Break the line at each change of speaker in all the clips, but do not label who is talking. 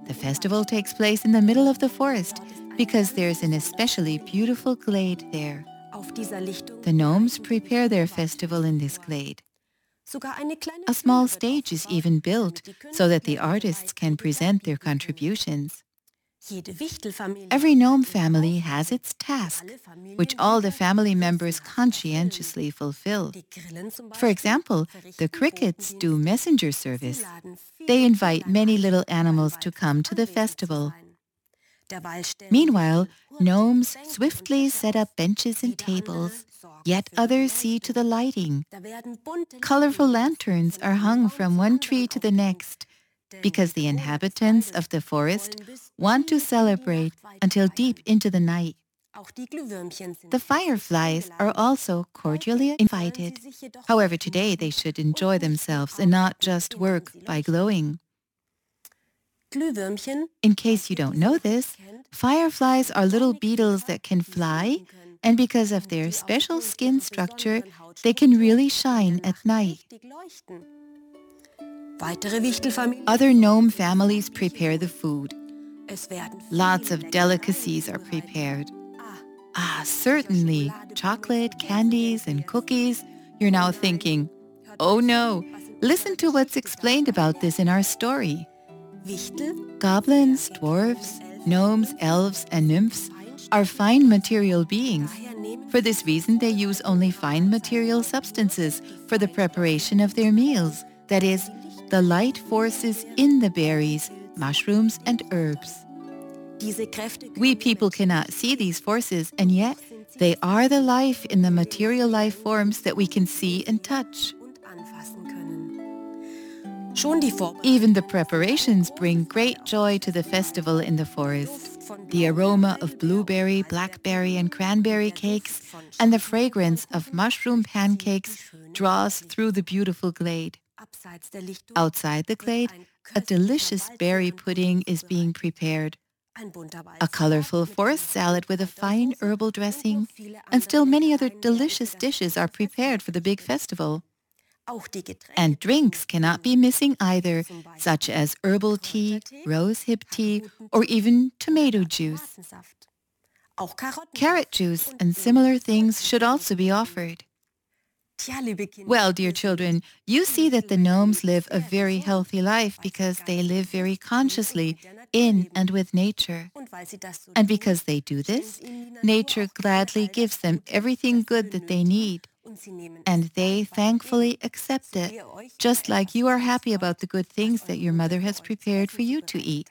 The festival takes place in the middle of the forest because there's an especially beautiful glade there. The gnomes prepare their festival in this glade. A small stage is even built so that the artists can present their contributions. Every gnome family has its task, which all the family members conscientiously fulfill. For example, the crickets do messenger service. They invite many little animals to come to the festival. Meanwhile, gnomes swiftly set up benches and tables. Yet others see to the lighting. Colorful lanterns are hung from one tree to the next because the inhabitants of the forest want to celebrate until deep into the night. The fireflies are also cordially invited. However, today they should enjoy themselves and not just work by glowing. In case you don't know this, fireflies are little beetles that can fly, and because of their special skin structure, they can really shine at night. Other gnome families prepare the food. Lots of delicacies are prepared. Certainly, chocolate, candies, and cookies. You're now thinking, oh no, listen to what's explained about this in our story. Goblins, dwarves, gnomes, elves, and nymphs are fine material beings. For this reason, they use only fine material substances for the preparation of their meals, that is, the light forces in the berries, mushrooms, and herbs. We people cannot see these forces, and yet they are the life in the material life forms that we can see and touch. Even the preparations bring great joy to the festival in the forest. The aroma of blueberry, blackberry, and cranberry cakes and the fragrance of mushroom pancakes draws through the beautiful glade. Outside the glade, a delicious berry pudding is being prepared. A colorful forest salad with a fine herbal dressing, and still many other delicious dishes are prepared for the big festival. And drinks cannot be missing either, such as herbal tea, rosehip tea, or even tomato juice. Carrot juice and similar things should also be offered. Well, dear children, you see that the gnomes live a very healthy life because they live very consciously in and with nature. And because they do this, nature gladly gives them everything good that they need. And they thankfully accept it, just like you are happy about the good things that your mother has prepared for you to eat.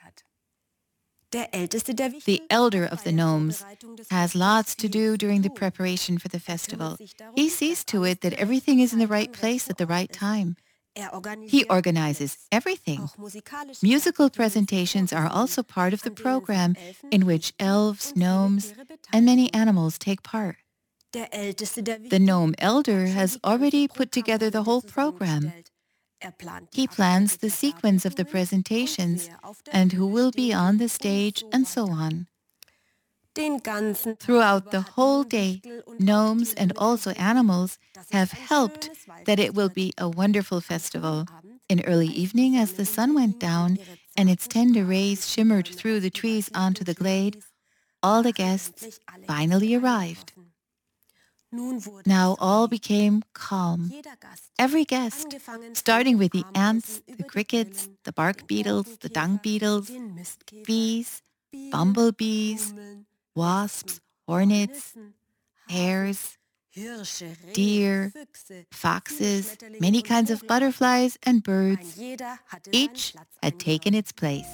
The elder of the gnomes has lots to do during the preparation for the festival. He sees to it that everything is in the right place at the right time. He organizes everything. Musical presentations are also part of the program in which elves, gnomes, and many animals take part. The gnome elder has already put together the whole program. He plans the sequence of the presentations and who will be on the stage and so on. Throughout the whole day, gnomes and also animals have helped that it will be a wonderful festival. In early evening, as the sun went down and its tender rays shimmered through the trees onto the glade, all the guests finally arrived. Now all became calm. Every guest, starting with the ants, the crickets, the bark beetles, the dung beetles, bees, bumblebees, wasps, hornets, hares, deer, foxes, many kinds of butterflies and birds, each had taken its place.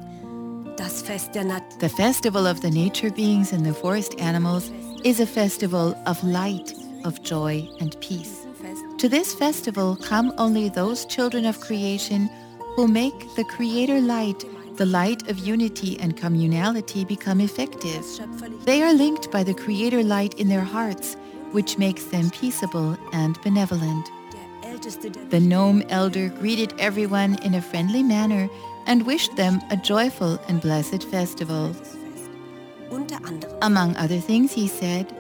The festival of the nature beings and the forest animals is a festival of light, of joy and peace. To this festival come only those children of creation who make the Creator light, the light of unity and communality, become effective. They are linked by the Creator light in their hearts, which makes them peaceable and benevolent. The gnome elder greeted everyone in a friendly manner and wished them a joyful and blessed festival. Among other things, he said,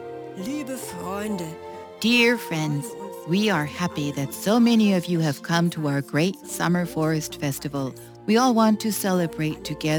"Dear friends, we are happy that so many of you have come to our great summer forest festival. We all want to celebrate together